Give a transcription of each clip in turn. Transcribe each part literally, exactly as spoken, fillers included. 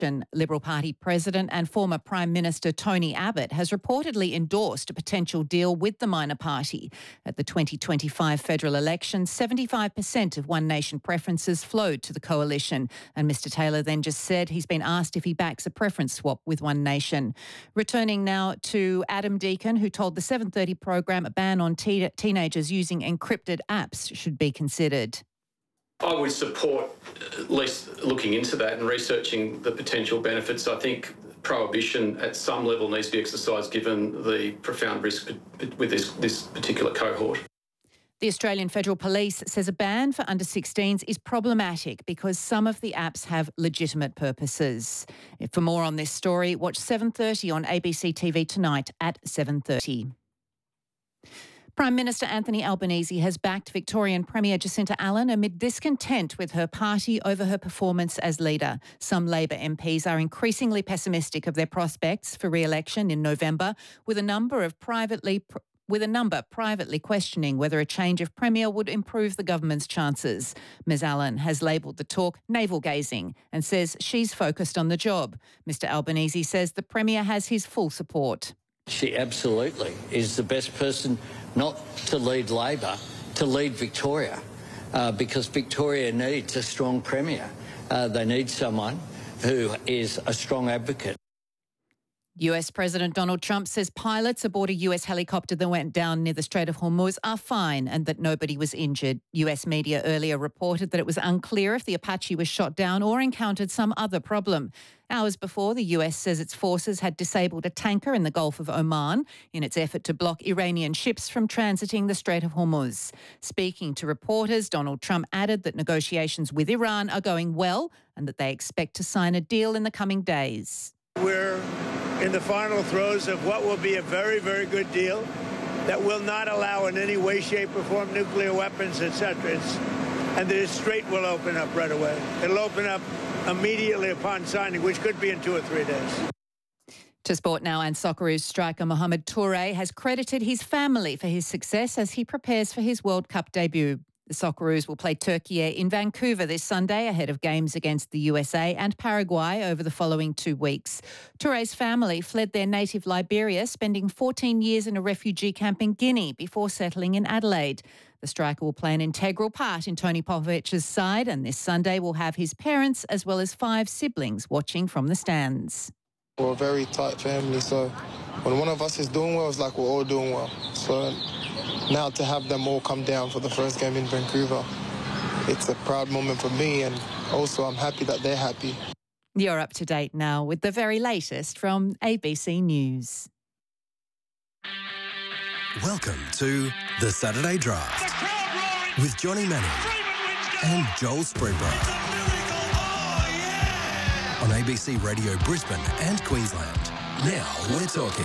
Liberal Party President and former Prime Minister Tony Abbott has reportedly endorsed a potential deal with the minor party. At the twenty twenty-five federal election, seventy-five percent of One Nation preferences flowed to the coalition, and Mister Taylor then just said he's been asked if he backs a preference swap with One Nation. Returning now to Adam Deacon, who told the seven thirty program a ban on te- teenagers using encrypted apps should be considered. I would support at least looking into that and researching the potential benefits. I think prohibition at some level needs to be exercised given the profound risk with this, this particular cohort. The Australian Federal Police says a ban for under sixteens is problematic because some of the apps have legitimate purposes. For more on this story, watch seven thirty on A B C T V tonight at seven thirty. Prime Minister Anthony Albanese has backed Victorian Premier Jacinta Allen amid discontent with her party over her performance as leader. Some Labor M Ps are increasingly pessimistic of their prospects for re-election in November, with a number of privately with a number privately questioning whether a change of Premier would improve the government's chances. Ms Allen has labelled the talk navel-gazing and says she's focused on the job. Mister Albanese says the Premier has his full support. She absolutely is the best person not to lead Labor, to lead Victoria, uh, because Victoria needs a strong Premier. Uh, they need someone who is a strong advocate. U S President Donald Trump says pilots aboard a U S helicopter that went down near the Strait of Hormuz are fine and that nobody was injured. U S media earlier reported that it was unclear if the Apache was shot down or encountered some other problem. Hours before, the U S says its forces had disabled a tanker in the Gulf of Oman in its effort to block Iranian ships from transiting the Strait of Hormuz. Speaking to reporters, Donald Trump added that negotiations with Iran are going well and that they expect to sign a deal in the coming days. We're in the final throes of what will be a very, very good deal that will not allow in any way, shape or form nuclear weapons, et cetera. It's, and the strait will open up right away. It'll open up immediately upon signing, which could be in two or three days. To sport now, and Socceroos striker Mohamed Touré has credited his family for his success as he prepares for his World Cup debut. The Socceroos will play Turkey in Vancouver this Sunday ahead of games against the U S A and Paraguay over the following two weeks. Touré's family fled their native Liberia, spending fourteen years in a refugee camp in Guinea before settling in Adelaide. The striker will play an integral part in Tony Popovic's side, and this Sunday will have his parents as well as five siblings watching from the stands. We're a very tight family, so when one of us is doing well, it's like we're all doing well. So now to have them all come down for the first game in Vancouver, it's a proud moment for me, and also I'm happy that they're happy. You're up to date now with the very latest from A B C News. Welcome to The Saturday Draft with Johnny Manning and Joel Spreadborough on A B C Radio Brisbane and Queensland. Now we're talking.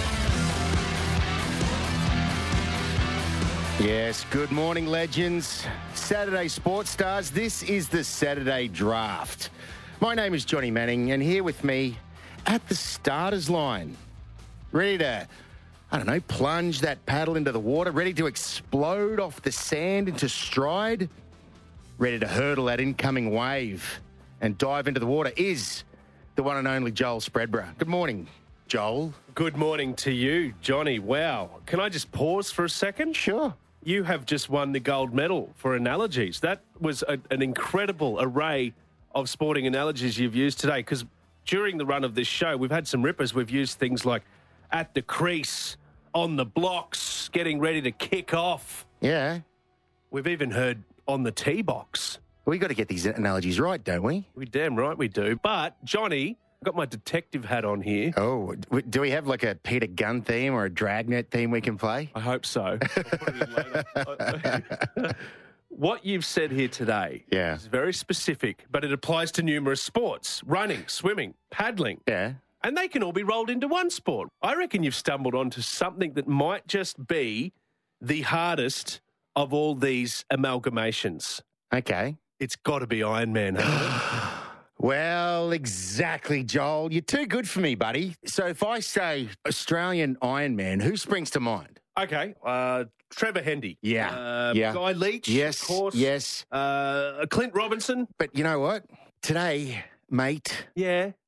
Yes, good morning, legends. Saturday sports stars, this is the Saturday Draft. My name is Johnny Manning, and here with me at the starters line, ready to, I don't know, plunge that paddle into the water, ready to explode off the sand into stride, ready to hurdle that incoming wave and dive into the water, is the one and only Joel Spreadborough. Good morning, Joel. Good morning to you, Johnny. Wow. Can I just pause for a second? Sure. You have just won the gold medal for analogies. That was a, an incredible array of sporting analogies you've used today, because during the run of this show, we've had some rippers. We've used things like at the crease, on the blocks, getting ready to kick off. Yeah. We've even heard on the tee box. We got to get these analogies right, don't we? We damn right we do. But, Johnny, I've got my detective hat on here. Oh, do we have like a Peter Gunn theme or a Dragnet theme we can play? I hope so. I'll put it in later. What you've said here today yeah. is very specific, but it applies to numerous sports: running, swimming, paddling. Yeah. And they can all be rolled into one sport. I reckon you've stumbled onto something that might just be the hardest of all these amalgamations. Okay. It's got to be Iron Man, hasn't it? Well, exactly, Joel. You're too good for me, buddy. So if I say Australian Iron Man, who springs to mind? Okay. Uh, Trevor Hendy. Yeah. Uh, yeah. Guy Leach. Yes. Of course. Yes. Uh, Clint Robinson. But you know what? Today, mate. Yeah.